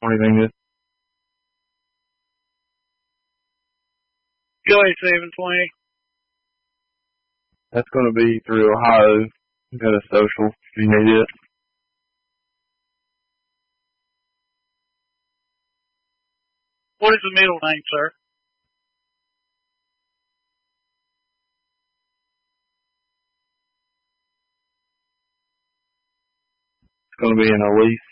Anything good? Go ahead, 720. That's going to be through Ohio. We got a social if you need it. What is the middle name, sir? It's going to be an Elise.